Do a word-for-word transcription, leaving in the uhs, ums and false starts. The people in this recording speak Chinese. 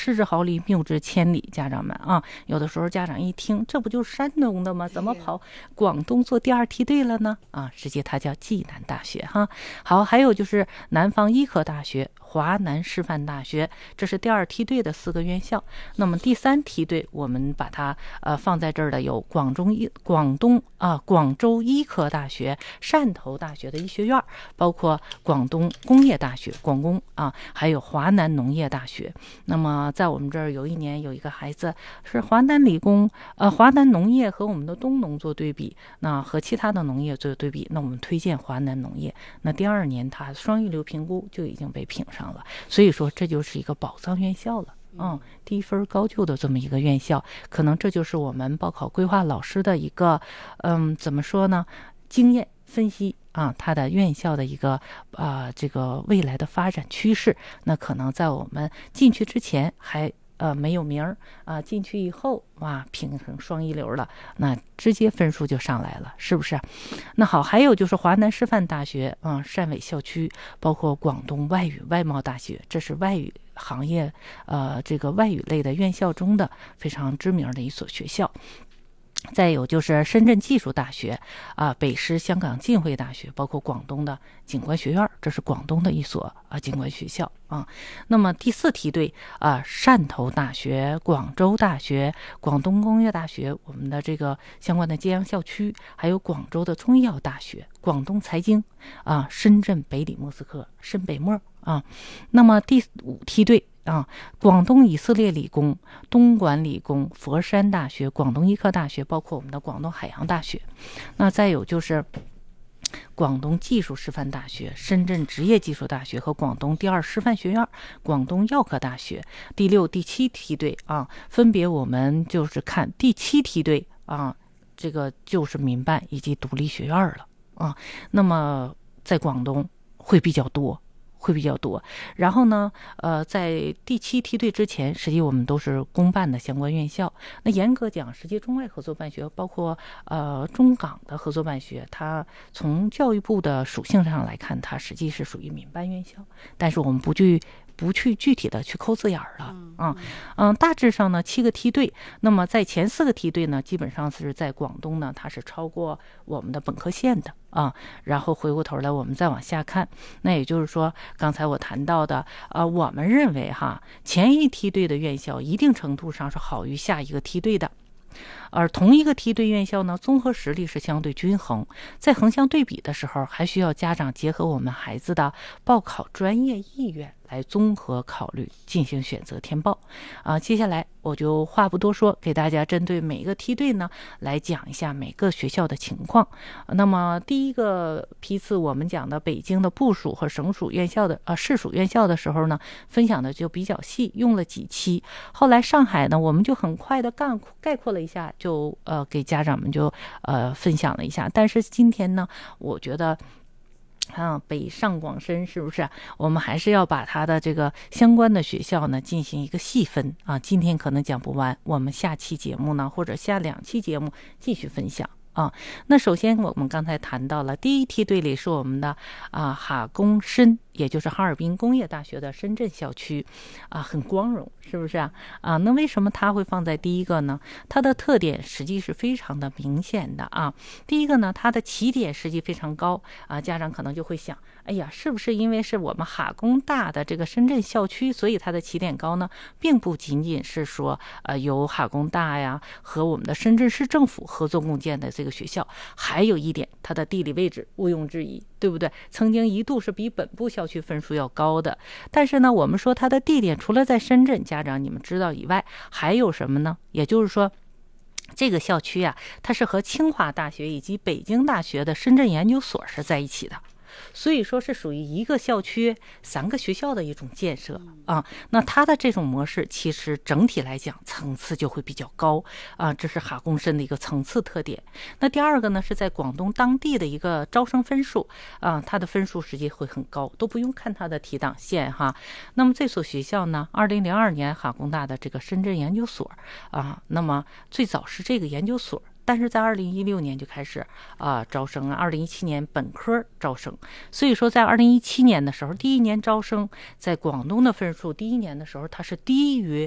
失之毫厘，谬之千里。家长们啊，有的时候家长一听，这不就是山东的吗？怎么跑广东做第二梯队了呢？啊，实际它叫暨南大学哈。好，还有就是南方医科大学、华南师范大学，这是第二梯队的四个院校。那么第三梯队，我们把它呃放在这儿的有广中医、广东啊、广州医科大学、汕头大学的医学院，包括广东工业大学、广工啊，还有华南农业大学。那么在我们这儿有一年有一个孩子是华南理工，呃，华南农业和我们的东农做对比，那和其他的农业做对比，那我们推荐华南农业。那第二年他双一流评估就已经被评上了，所以说这就是一个宝藏院校了。嗯，低分高就的这么一个院校，可能这就是我们报考规划老师的一个，嗯，怎么说呢？经验分析啊，它的院校的一个啊、呃、这个未来的发展趋势。那可能在我们进去之前还呃没有名儿啊，进去以后哇评成双一流了，那直接分数就上来了，是不是？那好，还有就是华南师范大学啊、汕尾校区，包括广东外语外贸大学，这是外语行业呃这个外语类的院校中的非常知名的一所学校。再有就是深圳技术大学啊，北师香港浸会大学，包括广东的景观学院，这是广东的一所啊景观学校啊。那么第四梯队啊，汕头大学、广州大学、广东工业大学，我们的这个相关的揭阳校区，还有广州的中医药大学、广东财经啊、深圳北理莫斯科、深北墨啊。那么第五梯队啊，广东以色列理工、东莞理工、佛山大学、广东医科大学，包括我们的广东海洋大学。那再有就是广东技术师范大学、深圳职业技术大学和广东第二师范学院、广东药科大学。第六、第七梯队啊，分别我们就是看第七梯队啊，这个就是民办以及独立学院了啊。那么在广东会比较多。会比较多，然后呢，呃，在第七梯队之前，实际我们都是公办的相关院校。那严格讲，实际中外合作办学，包括呃中港的合作办学，它从教育部的属性上来看，它实际是属于民办院校。但是我们不去不去具体的去抠字眼儿了啊，嗯，大致上呢七个梯队，那么在前四个梯队呢，基本上是在广东呢，它是超过我们的本科线的。啊，然后回过头来，我们再往下看，那也就是说，刚才我谈到的，呃，我们认为哈，前一梯队的院校一定程度上是好于下一个梯队的，而同一个梯队院校呢，综合实力是相对均衡，在横向对比的时候，还需要家长结合我们孩子的报考专业意愿来综合考虑进行选择填报。啊，接下来我就话不多说，给大家针对每个梯队呢来讲一下每个学校的情况。那么第一个批次我们讲的北京的部属和省属院校的呃市属院校的时候呢，分享的就比较细，用了几期。后来上海呢，我们就很快的概概括了一下，就呃给家长们就呃分享了一下。但是今天呢，我觉得。啊，北上广深是不是？我们还是要把它的这个相关的学校呢进行一个细分啊。今天可能讲不完，我们下期节目呢，或者下两期节目继续分享啊。那首先我们刚才谈到了第一梯队里是我们的啊哈工深，也就是哈尔滨工业大学的深圳校区啊，很光荣，是不是啊？啊，那为什么它会放在第一个呢？它的特点实际是非常的明显的啊。第一个呢，它的起点实际非常高啊，家长可能就会想，哎呀，是不是因为是我们哈工大的这个深圳校区，所以它的起点高呢？并不仅仅是说，呃，由哈工大呀和我们的深圳市政府合作共建的这个学校，还有一点，它的地理位置毋庸置疑，对不对？曾经一度是比本部校区分数要高的，但是呢，我们说它的地点除了在深圳，家长你们知道以外，还有什么呢？也就是说，这个校区啊，它是和清华大学以及北京大学的深圳研究所是在一起的。所以说是属于一个校区三个学校的一种建设啊。那它的这种模式其实整体来讲层次就会比较高啊，这是哈工深的一个层次特点。那第二个呢，是在广东当地的一个招生分数啊，它的分数实际会很高，都不用看它的提档线哈。那么这所学校呢，二零零二年哈工大的这个深圳研究所啊，那么最早是这个研究所。但是在二零一六年就开始啊、呃、招生啊，二零一七年本科招生，所以说在二零一七年的时候，第一年招生在广东的分数，第一年的时候它是低于